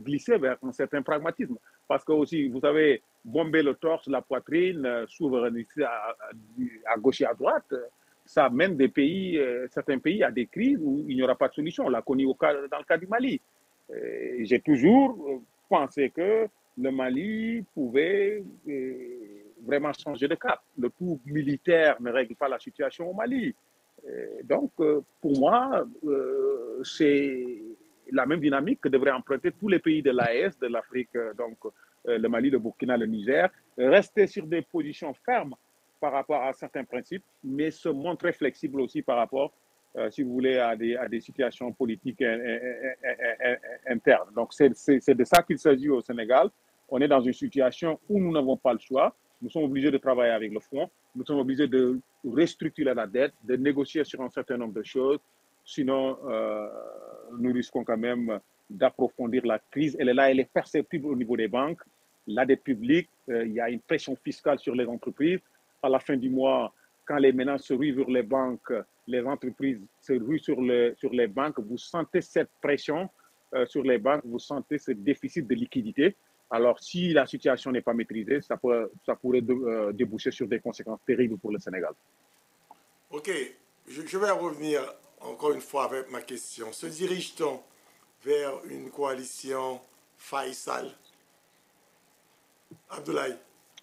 glisser vers un certain pragmatisme. Parce que aussi, vous savez, bomber le torse, la poitrine, souveraineté à gauche et à droite, ça mène des pays, certains pays à des crises où il n'y aura pas de solution. On l'a connu dans le cas du Mali. J'ai toujours pensé que le Mali pouvait vraiment changer de cap. Le tout militaire ne règle pas la situation au Mali. Donc, pour moi, c'est la même dynamique que devraient emprunter tous les pays de l'AES, de l'Afrique, donc le Mali, le Burkina, le Niger, rester sur des positions fermes par rapport à certains principes, mais se montrer flexible aussi par rapport, si vous voulez, à des situations politiques internes. Donc, c'est de ça qu'il s'agit au Sénégal. On est dans une situation où nous n'avons pas le choix. Nous sommes obligés de travailler avec le fonds. Nous sommes obligés de restructurer la dette, de négocier sur un certain nombre de choses. Sinon, nous risquons quand même d'approfondir la crise. Elle est là, elle est perceptible au niveau des banques. La dette publique, il y a une pression fiscale sur les entreprises. À la fin du mois, quand les ménages se ruent vers les banques, les entreprises se ruent sur les banques, vous sentez cette pression sur les banques, vous sentez ce déficit de liquidité. Alors, si la situation n'est pas maîtrisée, ça pourrait déboucher sur des conséquences terribles pour le Sénégal. Ok, je vais revenir encore une fois avec ma question. Se dirige-t-on vers une coalition Faisal? Abdoulaye?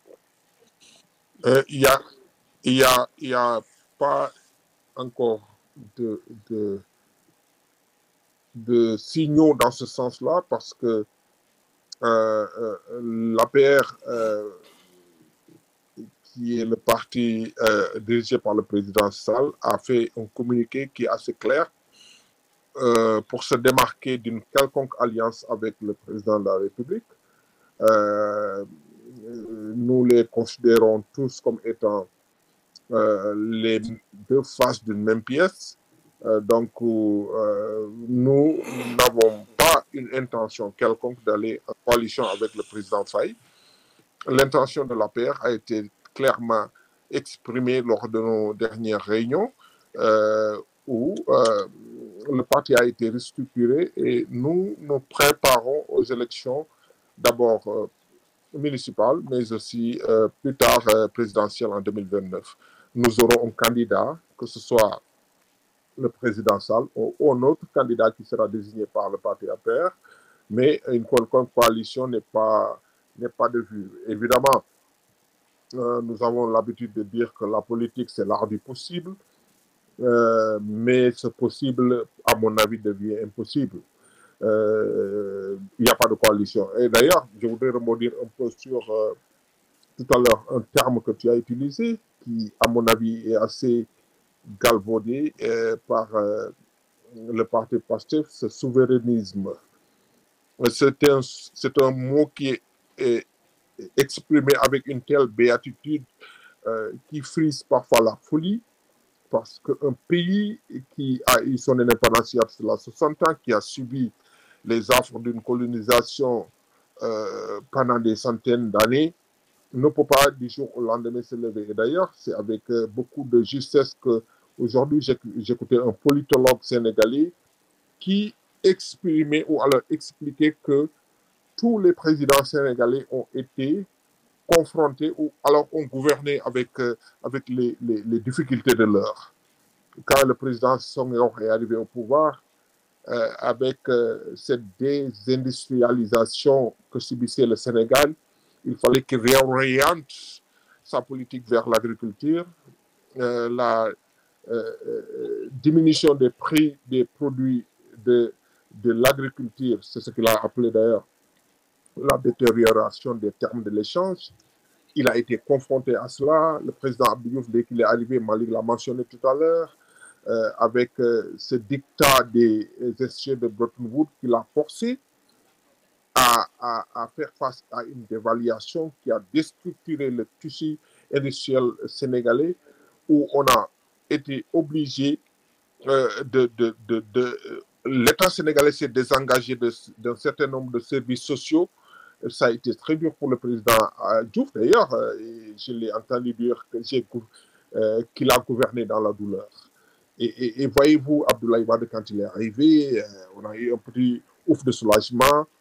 Il y a pas encore de signaux dans ce sens-là parce que l'APR, qui est le parti dirigé par le président Sall, a fait un communiqué qui est assez clair pour se démarquer d'une quelconque alliance avec le président de la République. Nous les considérons tous comme étant les deux faces d'une même pièce. Donc, nous n'avons pas une intention quelconque d'aller en coalition avec le président Faye. L'intention de l'APR a été clairement exprimée lors de nos dernières réunions où le parti a été restructuré et nous nous préparons aux élections d'abord municipales, mais aussi plus tard présidentielles en 2029. Nous aurons un candidat, que ce soit le président Sall ou un autre candidat qui sera désigné par le parti APR, mais une coalition n'est pas de vue. Évidemment, nous avons l'habitude de dire que la politique, c'est l'art du possible, mais ce possible, à mon avis, devient impossible. Il n'y a pas de coalition. Et d'ailleurs, je voudrais rebondir un peu sur tout à l'heure un terme que tu as utilisé, qui, à mon avis, est assez galvaudé par le parti PASTEF, ce souverainisme. C'est un mot qui est exprimé avec une telle béatitude qui frise parfois la folie, parce qu'un pays qui a eu son indépendance il y a 60 ans, qui a subi les affres d'une colonisation pendant des centaines d'années, ne peut pas du jour au lendemain se lever. Et d'ailleurs, c'est avec beaucoup de justesse que aujourd'hui j'écoutais un politologue sénégalais qui exprimait ou alors expliquait que tous les présidents sénégalais ont été confrontés ou alors ont gouverné avec les difficultés de l'heure. Quand le président Senghor est arrivé au pouvoir, avec cette désindustrialisation que subissait le Sénégal, il fallait qu'il réoriente sa politique vers l'agriculture, la diminution des prix des produits de l'agriculture, c'est ce qu'il a appelé d'ailleurs la détérioration des termes de l'échange. Il a été confronté à cela. Le président Abdou Diouf, dès qu'il est arrivé, Malik l'a mentionné tout à l'heure, avec ce dictat des institutions de Bretton Woods qu'il a forcé à faire face à une dévaluation qui a déstructuré le tissu industriel sénégalais, où on a été obligé l'État sénégalais s'est désengagé d'un certain nombre de services sociaux. Ça a été très dur pour le président Diouf. D'ailleurs, je l'ai entendu dire qu'il a gouverné dans la douleur. Et voyez-vous, Abdoulaye Wade, quand il est arrivé, on a eu un petit ouf de soulagement.